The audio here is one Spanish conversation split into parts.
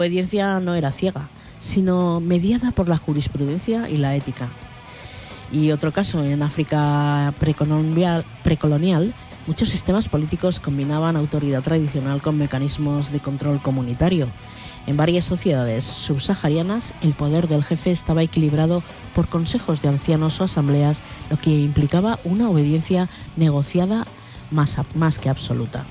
La obediencia no era ciega, sino mediada por la jurisprudencia y la ética. Y otro caso, en África precolonial, muchos sistemas políticos combinaban autoridad tradicional con mecanismos de control comunitario. En varias sociedades subsaharianas, el poder del jefe estaba equilibrado por consejos de ancianos o asambleas, lo que implicaba una obediencia negociada más que absoluta.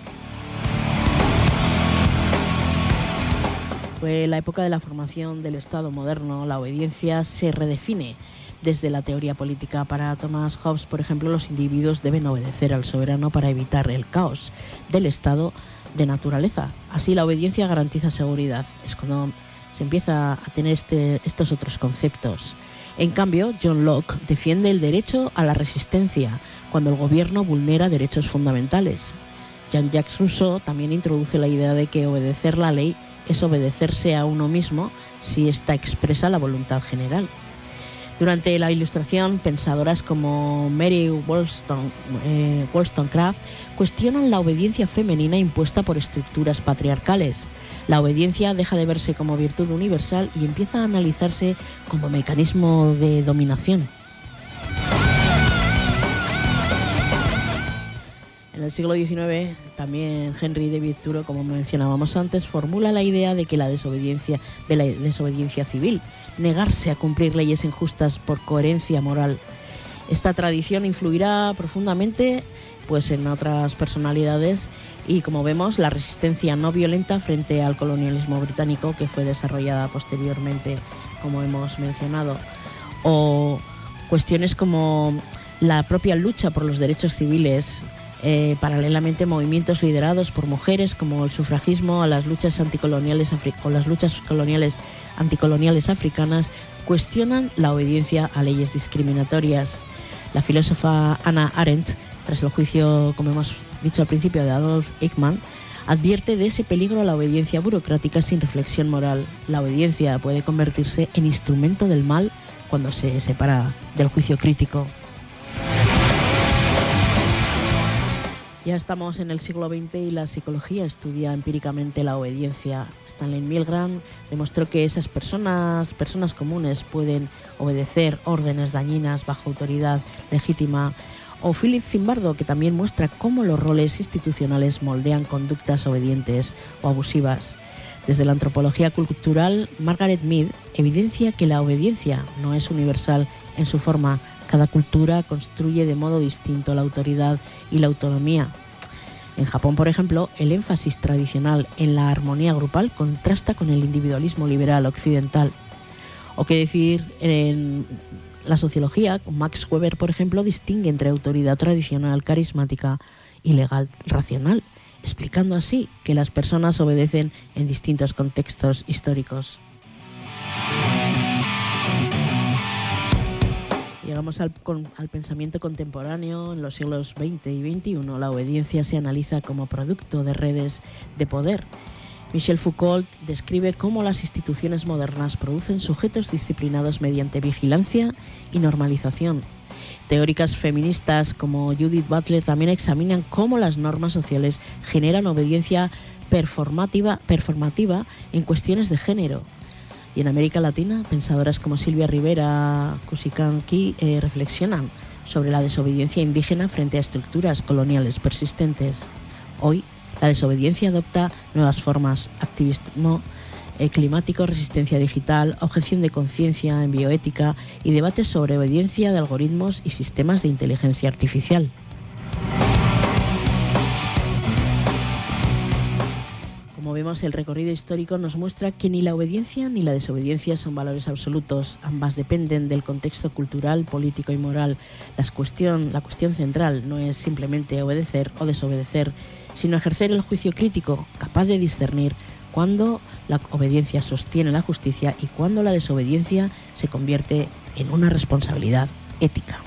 Fue la época de la formación del Estado moderno. La obediencia se redefine desde la teoría política. Para Thomas Hobbes, por ejemplo, los individuos deben obedecer al soberano para evitar el caos del estado de naturaleza. Así, la obediencia garantiza seguridad. Es cuando se empieza a tener estos otros conceptos. En cambio, John Locke defiende el derecho a la resistencia cuando el gobierno vulnera derechos fundamentales. Jean-Jacques Rousseau también introduce la idea de que obedecer la ley es obedecerse a uno mismo si ésta expresa la voluntad general. Durante la Ilustración, pensadoras como Mary Wollstonecraft cuestionan la obediencia femenina impuesta por estructuras patriarcales. La obediencia deja de verse como virtud universal y empieza a analizarse como mecanismo de dominación. En el siglo XIX, también Henry David Thoreau, como mencionábamos antes, formula la idea de que la desobediencia civil, negarse a cumplir leyes injustas por coherencia moral. Esta tradición influirá profundamente en otras personalidades y, como vemos, la resistencia no violenta frente al colonialismo británico, que fue desarrollada posteriormente, como hemos mencionado, o cuestiones como la propia lucha por los derechos civiles. Paralelamente, movimientos liderados por mujeres como el sufragismo o las luchas anticoloniales anticoloniales africanas cuestionan la obediencia a leyes discriminatorias. La filósofa Hannah Arendt, tras el juicio, como hemos dicho al principio, de Adolf Eichmann, advierte de ese peligro a la obediencia burocrática sin reflexión moral. La obediencia puede convertirse en instrumento del mal cuando se separa del juicio crítico. Ya estamos en el siglo XX y la psicología estudia empíricamente la obediencia. Stanley Milgram demostró que esas personas comunes pueden obedecer órdenes dañinas bajo autoridad legítima. O Philip Zimbardo, que también muestra cómo los roles institucionales moldean conductas obedientes o abusivas. Desde la antropología cultural, Margaret Mead evidencia que la obediencia no es universal en su forma. Cada cultura construye de modo distinto la autoridad y la autonomía. En Japón, por ejemplo, el énfasis tradicional en la armonía grupal contrasta con el individualismo liberal occidental. O qué decir en la sociología, Max Weber, por ejemplo, distingue entre autoridad tradicional, carismática y legal racional, explicando así que las personas obedecen en distintos contextos históricos. Llegamos al pensamiento contemporáneo. En los siglos XX y XXI, la obediencia se analiza como producto de redes de poder. Michel Foucault describe cómo las instituciones modernas producen sujetos disciplinados mediante vigilancia y normalización. Teóricas feministas como Judith Butler también examinan cómo las normas sociales generan obediencia performativa en cuestiones de género. Y en América Latina, pensadoras como Silvia Rivera Cusicanqui reflexionan sobre la desobediencia indígena frente a estructuras coloniales persistentes. Hoy, la desobediencia adopta nuevas formas: activismo climático, resistencia digital, objeción de conciencia en bioética y debates sobre obediencia de algoritmos y sistemas de inteligencia artificial. Como vemos, el recorrido histórico nos muestra que ni la obediencia ni la desobediencia son valores absolutos. Ambas dependen del contexto cultural, político y moral. La cuestión central no es simplemente obedecer o desobedecer, sino ejercer el juicio crítico, capaz de discernir cuándo la obediencia sostiene la justicia y cuándo la desobediencia se convierte en una responsabilidad ética.